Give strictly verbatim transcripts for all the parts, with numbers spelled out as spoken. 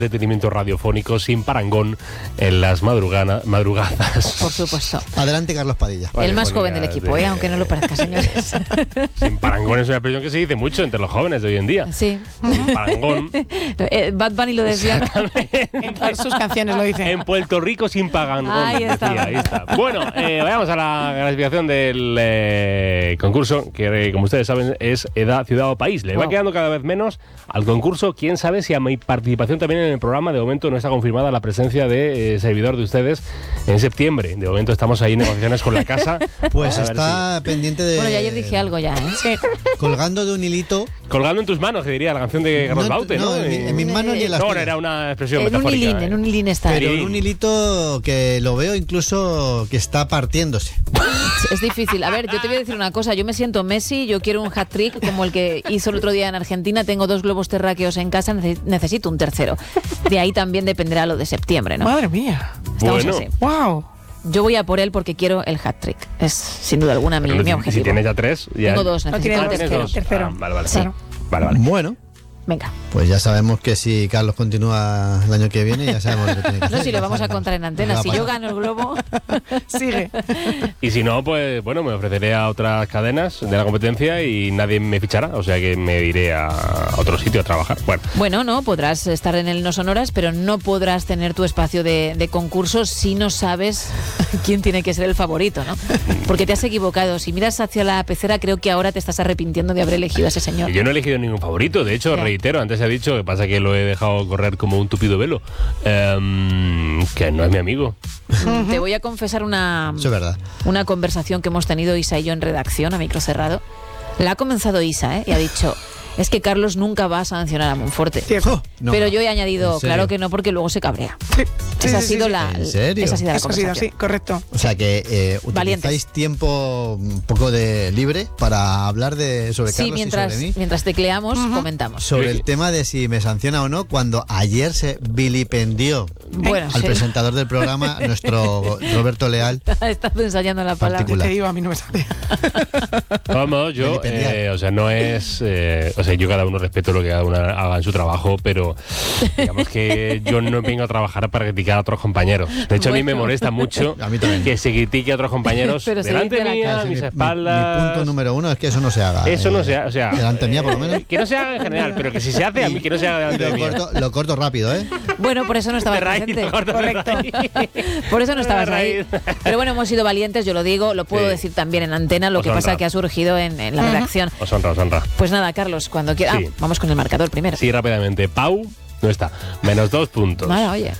Detenimiento radiofónico sin parangón en las madrugana, madrugadas. Por supuesto. Adelante, Carlos Padilla. El más joven del equipo, de... ¿eh? Aunque no lo parezca, señores. Sin parangón es una expresión que se dice mucho entre los jóvenes de hoy en día. Sí. Sin parangón. Bad Bunny lo decía. En todas sus canciones lo dice. En Puerto Rico sin parangón. Ahí está. Decía, ahí está. Bueno, eh, vayamos a la clasificación del eh, concurso, que eh, como ustedes saben es Edad, Ciudad o País. Le va Wow. quedando cada vez menos al concurso. Quién sabe si a mi participación también en el programa. De momento no está confirmada la presencia de eh, servidor de ustedes en septiembre. De momento estamos ahí en negociaciones con la casa. Pues A ver está si... pendiente de... Bueno, ya ayer dije algo ya, ¿eh? Sí. Colgando de un hilito. Colgando en tus manos, que diría la canción de Carlos No, Baute, ¿no? no, en mi- en mis manos ni en las No, tuyas. era una expresión En un metafórica. hilín, eh. en un hilín está. Pero Hilín. en un hilito que lo veo incluso que está partiéndose. Es difícil. A ver, yo te voy a decir una cosa. Yo me siento Messi, yo quiero un hat-trick como el que hizo el otro día en Argentina. Tengo dos globos terráqueos en casa, nece- necesito un tercero. De ahí también dependerá lo de septiembre, ¿no? Madre mía. Estamos Bueno. así. Wow. Yo voy a por él porque quiero el hat-trick. Es sin duda alguna mi, Pero mi si- objetivo. Si tienes ya tres, ya... Tengo dos, No, necesito tiene un Ah, dos, tienes tercero. dos. tercero. Ah, vale, vale. Sí. Vale, vale. Bueno, Venga. pues ya sabemos que si Carlos continúa el año que viene, ya sabemos lo que tiene que hacer. No, si lo Ya vamos a sabemos. contar en antena. Va Si para yo allá. gano el globo... Sigue. Y si no, pues bueno, me ofreceré a otras cadenas de la competencia y nadie me fichará. O sea que me iré a otro sitio a trabajar. Bueno, Bueno, no, podrás estar en el No Sonoras, pero no podrás tener tu espacio de, de concurso si no sabes quién tiene que ser el favorito, ¿no? Porque te has equivocado. Si miras hacia la pecera, creo que ahora te estás arrepintiendo de haber elegido a ese señor. yo no he elegido ningún favorito. De hecho, Ya. reitero, antes he dicho, que pasa que lo he dejado correr como un tupido velo, em, que no es mi amigo. Te voy a confesar una, Eso es verdad. una conversación que hemos tenido Isa y yo en redacción, a micro cerrado. La ha comenzado Isa, ¿eh? Y ha dicho, es que Carlos nunca va a sancionar a Monforte. Cierto. Oh, no. Pero yo he añadido, ¿En serio? claro que no, porque luego se cabrea. Sí. Sí, esa ha sí, sí, sido sí. la, ¿En serio? esa ha sido la Eso ha sido conversación. así, correcto. O sea que eh, utilizáis Valientes. tiempo un poco de libre para hablar de sobre Sí, Carlos mientras, y sobre mí. mientras tecleamos, comentamos. Sobre el tema de si me sanciona o no, cuando ayer se vilipendió Bueno, al sí. presentador del programa, nuestro Roberto Leal. Estás ensayando la palabra. Particular. Te digo, a mí no me sale. Vamos, yo, Vilipendiar. eh, o sea, no es, eh, o sea, yo cada uno respeto lo que cada uno haga en su trabajo, pero digamos que yo no vengo a trabajar para criticar a otros compañeros. De hecho, a mí me Bueno. molesta mucho A mí también. que se critique a otros compañeros Pero se delante dice la mía, cara. a mis mi, espaldas. mi punto número uno es que eso no se haga. Eso no eh, se hace, o sea, delante mía, por lo menos. que no se haga en general, pero que si se hace a mí, que no se haga Y delante de lo mí. corto, lo corto rápido, ¿eh? Bueno, por eso no estaba De raíz, presente. corto de Correcto. raíz. Por eso no estabas De ahí. raíz. Pero bueno, hemos sido valientes, yo lo digo, lo puedo Sí. decir también en antena, lo Os que pasa honra. que ha surgido en, en la redacción. Os honra, os honra. Pues nada, Carlos, cuando quieras. Sí. Ah, vamos con el marcador primero. Sí, rápidamente. Pau no está. Menos dos puntos. Vale, oye.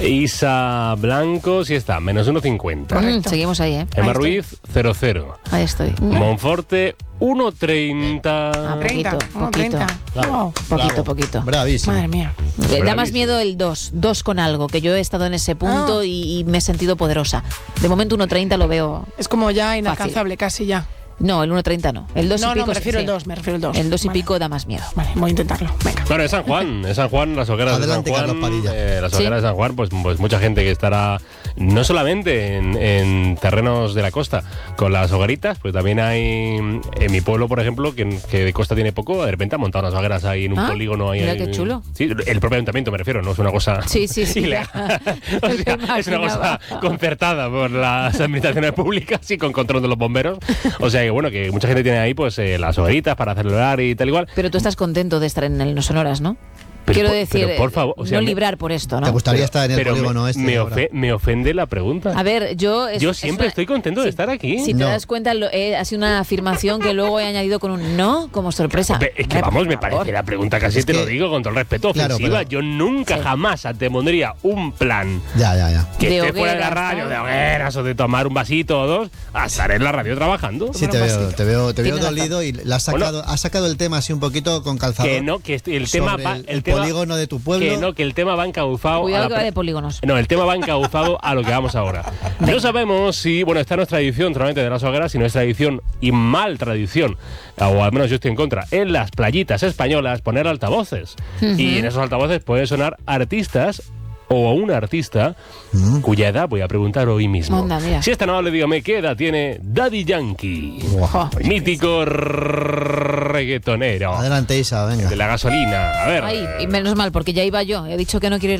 Isa Blanco sí está. Menos uno cincuenta. Mm, seguimos ahí, ¿eh? Emma Ahí estoy. Ruiz, cero cero. Ahí estoy. Monforte, uno treinta. Ah, treinta. Poquito, Como poquito. treinta. Bravo. Wow. Poquito, Bravo. poquito. Bravísimo. Madre mía. Eh, Da más Bravísimo. miedo el dos, dos con algo, que yo he estado en ese punto Ah. y, y me he sentido poderosa. De momento uno treinta lo veo. Es como ya inalcanzable, casi ya. No, el uno treinta no. El dos No, y no, pico. me refiero sí. al dos, me refiero al dos. El dos y Vale. pico da más miedo. Vale, voy a intentarlo. Venga. Bueno, es San Juan, es San Juan, las hogueras Adelante, de San Carlos Juan. Padilla. eh, las Sí. hogueras de San Juan, pues, pues mucha gente que estará no solamente en, en terrenos de la costa con las hogueritas, pues también hay en mi pueblo, por ejemplo, que, que de costa tiene poco, de repente han montado unas hogueras ahí en un Ah, polígono. Ahí, mira ahí- qué chulo. Sí, el propio ayuntamiento me refiero, no es una cosa Sí, sí, sí. ilegal. O Me sea, es una imaginaba. cosa concertada por las administraciones públicas y con control de los bomberos. O sea que bueno, que mucha gente tiene ahí pues eh, las hogueritas para celebrar y tal igual. Pero tú estás contento de estar en el No Sonoras, ¿no? Pero Quiero por- decir, pero por favor, o sea, no me- librar por esto, ¿Te ¿no? gustaría estar en el Pero polígono me, este? me, ahora? ofe- me ofende la pregunta. A ver, yo... es- Yo es siempre una- estoy contento de Sí, estar aquí. Si te No. das cuenta, lo- eh, ha sido una afirmación que luego he añadido con un no como sorpresa. Pe- Es que Hombre, por vamos, me favor. parece la pregunta casi, Es te lo que- digo con todo el respeto, Claro, ofensiva. pero- Yo nunca Sí. jamás pondría un plan Ya, ya, ya. que De esté fuera de la hogueras, radio, ¿no? de hogueras o de tomar un vasito o dos, a estar en la radio trabajando. Sí, te Bueno, veo, vasito. te veo, te veo Tiene razón. dolido y le has Bueno. sacado, has sacado el tema así un poquito con calzador. Que no, que este- el tema sobre va, el, el el tema- polígono de tu pueblo. Que no, que el tema va encauzado a Cuidado la que va pre- de polígonos. No, el tema va encauzado a lo que vamos ahora. No sabemos si, bueno, está nuestra edición solamente de las hogueras, si nuestra edición y mal tradición, o al menos yo estoy en contra, en las playitas españolas poner altavoces. Y en esos altavoces pueden sonar artistas o a un artista Mm. cuya edad voy a preguntar hoy mismo. Anda, mira. Si esta no le dígame qué edad tiene Daddy Yankee, Jo. mítico reggaetonero Adelante, Isa, venga. de la gasolina. A ver. Ay, y menos mal, porque ya iba yo. He dicho que no quiero ir